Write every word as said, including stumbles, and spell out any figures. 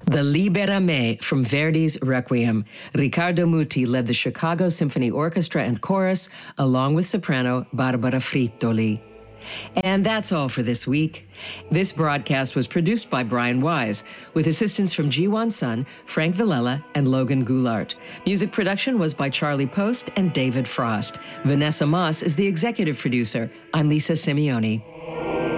The Libera Me from Verdi's Requiem. Riccardo Muti led the Chicago Symphony Orchestra and Chorus, along with soprano Barbara Frittoli. And that's all for this week. This broadcast was produced by Brian Wise, with assistance from Jiwon Sun, Frank Villela, and Logan Goulart. Music production was by Charlie Post and David Frost. Vanessa Moss is the executive producer. I'm Lisa Simeoni.